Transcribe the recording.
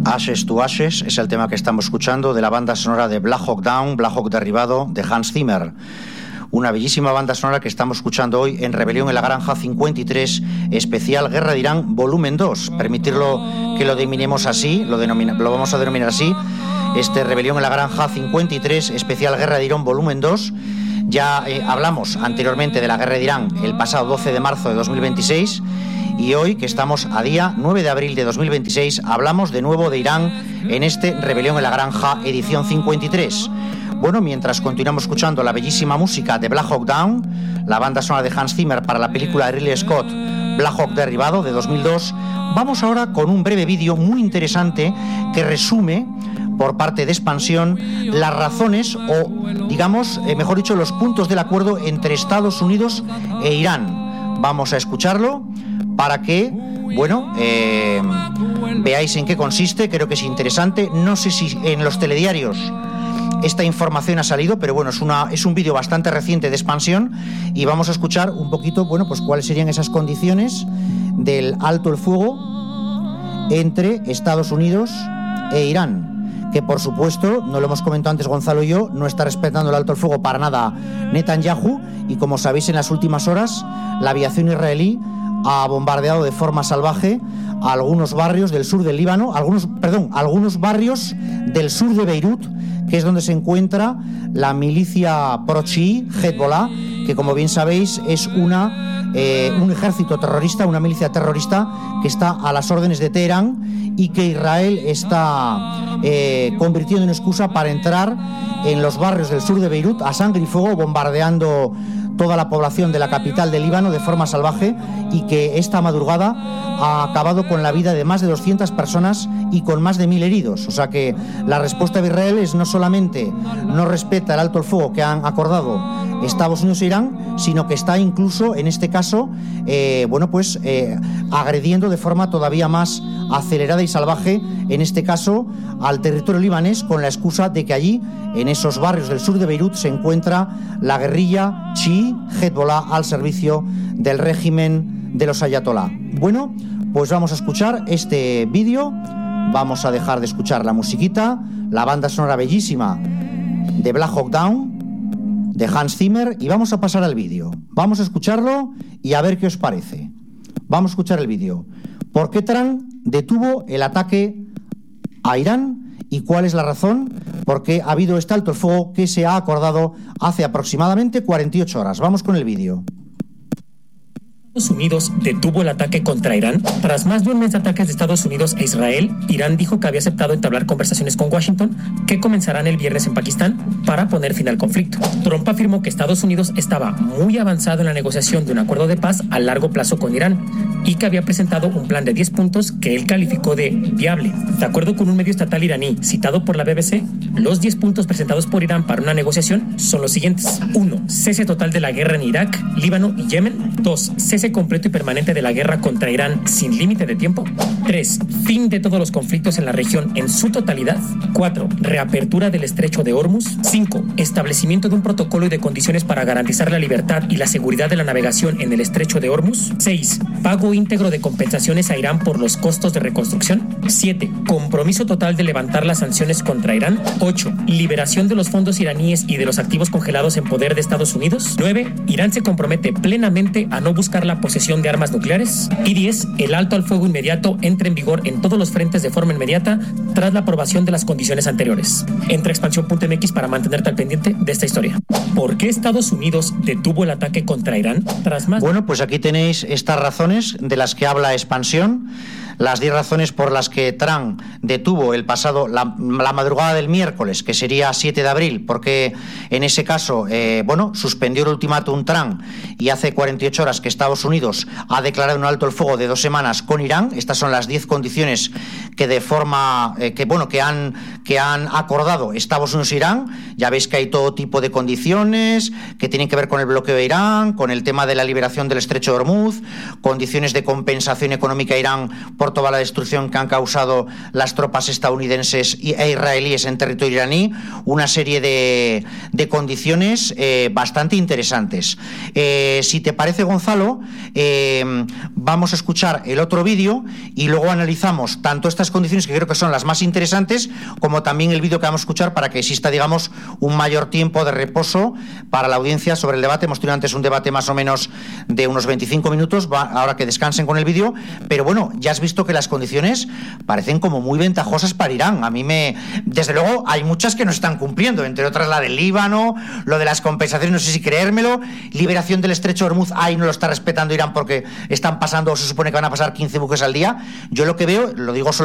Ashes to Ashes es el tema que estamos escuchando de la banda sonora de Black Hawk Down, Black Hawk Derribado, de Hans Zimmer. Una bellísima banda sonora que estamos escuchando hoy en Rebelión en la Granja 53, especial Guerra de Irán, volumen 2. Permitirlo que lo denominemos así, lo vamos a denominar así. Rebelión en la Granja 53, especial Guerra de Irán, volumen 2. Ya hablamos anteriormente de la Guerra de Irán el pasado 12 de marzo de 2026. Y hoy, que estamos a día 9 de abril de 2026, hablamos de nuevo de Irán en Rebelión en la Granja, edición 53. Bueno, mientras continuamos escuchando la bellísima música de Black Hawk Down, la banda sonora de Hans Zimmer para la película de Ridley Scott, Black Hawk Derribado, de 2002, vamos ahora con un breve vídeo muy interesante que resume, por parte de Expansión, las razones o, digamos, mejor dicho, los puntos del acuerdo entre Estados Unidos e Irán. Vamos a escucharlo para que, bueno, veáis en qué consiste. Creo que es interesante. No sé si en los telediarios esta información ha salido, pero bueno, es un vídeo bastante reciente de Expansión y vamos a escuchar un poquito, bueno, pues cuáles serían esas condiciones del alto el fuego entre Estados Unidos e Irán, que por supuesto, no lo hemos comentado antes Gonzalo y yo, no está respetando el alto el fuego para nada Netanyahu, y como sabéis, en las últimas horas la aviación israelí ha bombardeado de forma salvaje a algunos barrios del sur del Líbano, algunos barrios del sur de Beirut, que es donde se encuentra la milicia pro-chií Hezbollah, que como bien sabéis es un ejército terrorista, una milicia terrorista que está a las órdenes de Teherán y que Israel está convirtiendo en excusa para entrar en los barrios del sur de Beirut a sangre y fuego, bombardeando toda la población de la capital del Líbano de forma salvaje, y que esta madrugada ha acabado con la vida de más de 200 personas y con más de 1000 heridos. O sea que la respuesta de Israel es no solamente no respeta el alto el fuego que han acordado Estados Unidos e Irán, sino que está incluso, en este caso, agrediendo de forma todavía más acelerada y salvaje, en este caso, al territorio libanés, con la excusa de que allí, en esos barrios del sur de Beirut, se encuentra la guerrilla chií Hezbollah al servicio del régimen de los ayatolá. Bueno, pues vamos a escuchar este vídeo, vamos a dejar de escuchar la musiquita, la banda sonora bellísima de Black Hawk Down, de Hans Zimmer, y vamos a pasar al vídeo. Vamos a escucharlo y a ver qué os parece. Vamos a escuchar el vídeo. ¿Por qué Trump detuvo el ataque a Irán y cuál es la razón por qué ha habido este alto el fuego que se ha acordado hace aproximadamente 48 horas? Vamos con el vídeo. Estados Unidos detuvo el ataque contra Irán. Tras más de un mes de ataques de Estados Unidos a Israel, Irán dijo que había aceptado entablar conversaciones con Washington, que comenzarán el viernes en Pakistán, para poner fin al conflicto. Trump afirmó que Estados Unidos estaba muy avanzado en la negociación de un acuerdo de paz a largo plazo con Irán y que había presentado un plan de 10 puntos que él calificó de viable. De acuerdo con un medio estatal iraní citado por la BBC, los 10 puntos presentados por Irán para una negociación son los siguientes: 1. Cese total de la guerra en Irak, Líbano y Yemen. 2. Cese completo y permanente de la guerra contra Irán sin límite de tiempo. 3. Fin de todos los conflictos en la región en su totalidad. 4. Reapertura del estrecho de Hormuz. 5. Establecimiento de un protocolo y de condiciones para garantizar la libertad y la seguridad de la navegación en el estrecho de Hormuz. 6. Pago íntegro de compensaciones a Irán por los costos de reconstrucción. 7. Compromiso total de levantar las sanciones contra Irán. 8. Liberación de los fondos iraníes y de los activos congelados en poder de Estados Unidos. 9. Irán se compromete plenamente a no buscar la posesión de armas nucleares. Y 10. El alto al fuego inmediato entra en vigor en todos los frentes de forma inmediata tras la aprobación de las condiciones anteriores. Entra a expansión.mx para mantenerte al pendiente de esta historia. ¿Por qué Estados Unidos detuvo el ataque contra Irán? Bueno, pues aquí tenéis estas razones de las que habla Expansión. Las 10 razones por las que Trump detuvo la madrugada del miércoles, que sería 7 de abril, porque en ese caso, suspendió el ultimátum Trump, y hace 48 horas que Estados Unidos ha declarado un alto el fuego de 2 semanas con Irán. Estas son las 10 condiciones que que han acordado Estados Unidos e Irán. Ya veis que hay todo tipo de condiciones que tienen que ver con el bloqueo de Irán, con el tema de la liberación del estrecho de Hormuz, condiciones de compensación económica a Irán por toda la destrucción que han causado las tropas estadounidenses e israelíes en territorio iraní, una serie de condiciones bastante interesantes. Si te parece, Gonzalo, vamos a escuchar el otro vídeo y luego analizamos tanto estas condiciones, que creo que son las más interesantes, como también el vídeo que vamos a escuchar, para que exista, digamos, un mayor tiempo de reposo para la audiencia sobre el debate. Hemos tenido antes un debate más o menos de unos 25 minutos, ahora que descansen con el vídeo, pero bueno, ya has visto que las condiciones parecen como muy ventajosas para Irán. A mí desde luego hay muchas que no están cumpliendo, entre otras la del Líbano, lo de las compensaciones, no sé si creérmelo, liberación del estrecho de Hormuz, ahí no lo está respetando Irán porque están pasando, o se supone que van a pasar 15 buques al día. Yo lo que veo, lo digo solo